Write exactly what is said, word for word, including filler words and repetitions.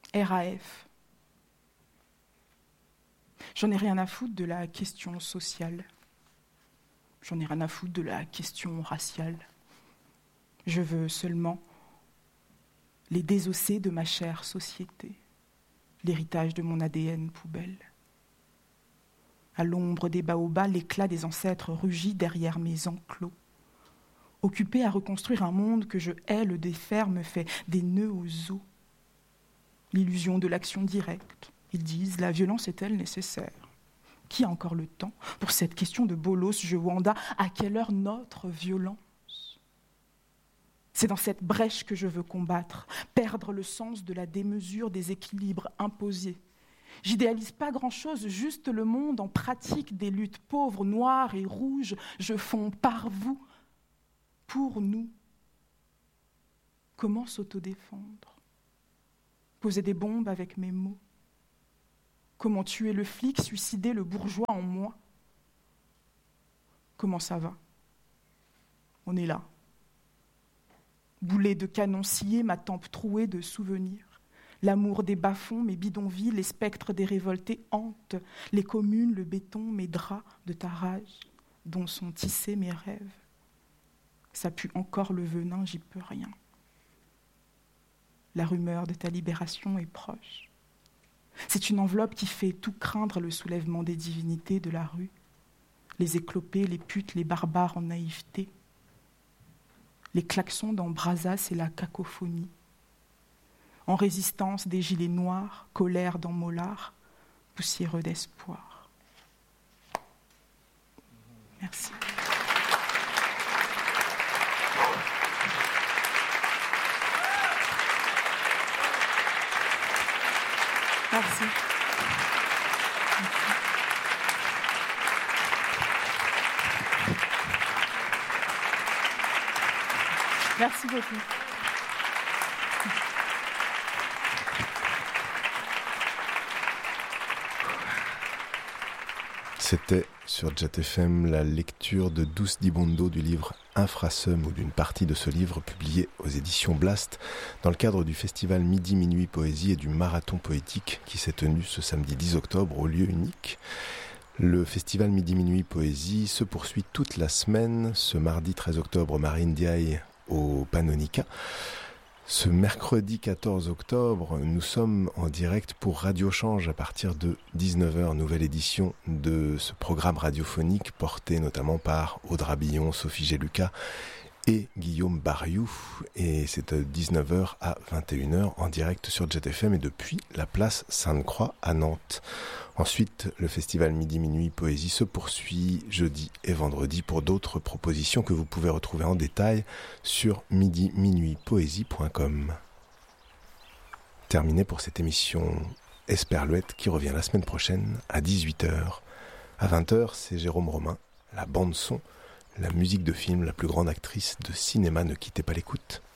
R A F. J'en ai rien à foutre de la question sociale. J'en ai rien à foutre de la question raciale. Je veux seulement les désosser de ma chère société, l'héritage de mon A D N poubelle. À l'ombre des baobabs, l'éclat des ancêtres rugit derrière mes enclos. Occupé à reconstruire un monde que je hais, le défaire me fait des nœuds aux os. L'illusion de l'action directe. Ils disent, la violence est-elle nécessaire ? Qui a encore le temps pour cette question de bolos, je wanda, à quelle heure notre violence ? C'est dans cette brèche que je veux combattre, perdre le sens de la démesure des équilibres imposés. J'idéalise pas grand-chose, juste le monde en pratique des luttes pauvres, noires et rouges. Je fonds par vous, pour nous. Comment s'autodéfendre ? Poser des bombes avec mes mots. Comment tuer le flic, suicider le bourgeois en moi ? Comment ça va ? On est là. Boulet de canon scié, ma tempe trouée de souvenirs. L'amour des bas-fonds, mes bidonvilles, les spectres des révoltés hantent. Les communes, le béton, mes draps de ta rage, dont sont tissés mes rêves. Ça pue encore le venin, j'y peux rien. La rumeur de ta libération est proche. C'est une enveloppe qui fait tout craindre le soulèvement des divinités de la rue. Les éclopés, les putes, les barbares en naïveté. Les klaxons dans Brazas et la cacophonie. En résistance des gilets noirs, colère dans Mollard, poussiéreux d'espoir. Merci. Merci. Merci beaucoup. C'était sur Jet F M la lecture de Douce Dibondo du livre Infrasum ou d'une partie de ce livre publié aux éditions Blast dans le cadre du festival Midi Minuit Poésie et du marathon poétique qui s'est tenu ce samedi dix octobre au lieu unique. Le festival Midi Minuit Poésie se poursuit toute la semaine. Ce mardi treize octobre, Marine Diaye au Panonica. Ce mercredi quatorze octobre, nous sommes en direct pour Radio Change à partir de dix-neuf heures, nouvelle édition de ce programme radiophonique porté notamment par Audra Billon, Sophie Géluca et Guillaume Bariou. Et c'est de dix-neuf heures à vingt et une heures en direct sur Jet F M et depuis la place Sainte-Croix à Nantes. Ensuite, le festival Midi Minuit Poésie se poursuit jeudi et vendredi pour d'autres propositions que vous pouvez retrouver en détail sur midi minuit poésie point com. Terminé pour cette émission Esperluette qui revient la semaine prochaine à dix-huit heures. À vingt heures, c'est Jérôme Romain, la bande son, la musique de film, la plus grande actrice de cinéma. Ne quittez pas l'écoute.